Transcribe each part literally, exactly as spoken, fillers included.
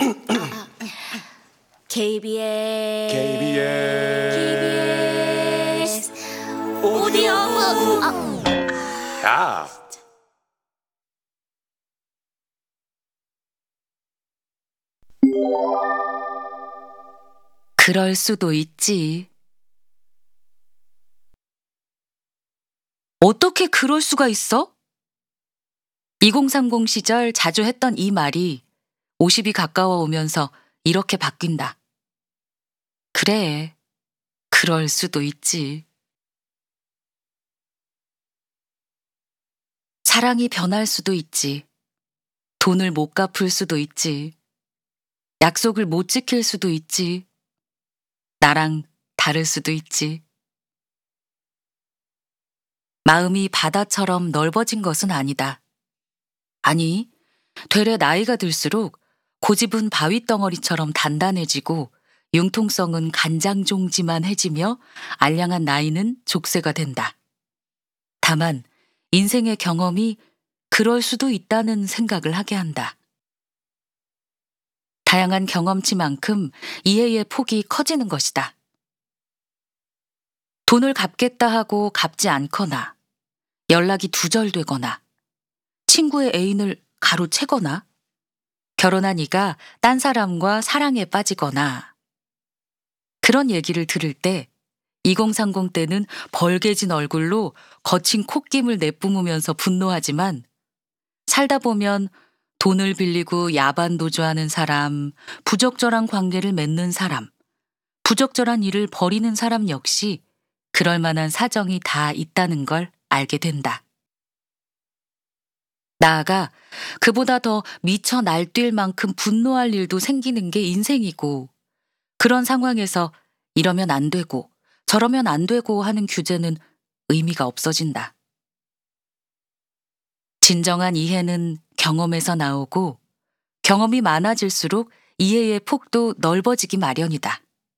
케이비에스 케이비에스 케이비에스 오디오북. 아. 야. 그럴 수도 있지. 어떻게 그럴 수가 있어? 이공삼공 시절 자주 했던 이 말이 오십이 가까워 오면서 이렇게 바뀐다. 그래, 그럴 수도 있지. 사랑이 변할 수도 있지. 돈을 못 갚을 수도 있지. 약속을 못 지킬 수도 있지. 나랑 다를 수도 있지. 마음이 바다처럼 넓어진 것은 아니다. 아니, 되레 나이가 들수록 고집은 바위덩어리처럼 단단해지고 융통성은 간장종지만 해지며 알량한 나이는 족쇄가 된다. 다만 인생의 경험이 그럴 수도 있다는 생각을 하게 한다. 다양한 경험치만큼 이해의 폭이 커지는 것이다. 돈을 갚겠다 하고 갚지 않거나, 연락이 두절되거나, 친구의 애인을 가로채거나, 결혼한 이가 딴 사람과 사랑에 빠지거나, 그런 얘기를 들을 때 이공삼공 때는 벌개진 얼굴로 거친 콧김을 내뿜으면서 분노하지만 살다 보면 돈을 빌리고 야반도주하는 사람, 부적절한 관계를 맺는 사람, 부적절한 일을 벌이는 사람 역시 그럴 만한 사정이 다 있다는 걸 알게 된다. 나아가 그보다 더 미쳐 날뛸 만큼 분노할 일도 생기는 게 인생이고, 그런 상황에서 이러면 안 되고 저러면 안 되고 하는 규제는 의미가 없어진다. 진정한 이해는 경험에서 나오고 경험이 많아질수록 이해의 폭도 넓어지기 마련이다.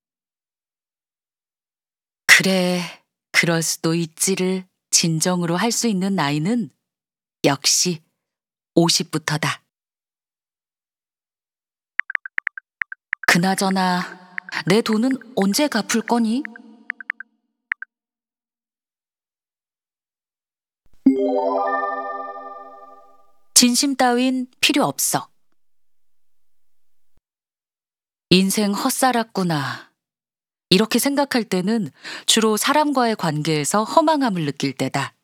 그래, 그럴 수도 있지를 진정으로 할 수 있는 나이는 역시 오십부터다. 그나저나 내 돈은 언제 갚을 거니? 진심 따윈 필요 없어. 인생 헛살았구나. 이렇게 생각할 때는 주로 사람과의 관계에서 허망함을 느낄 때다.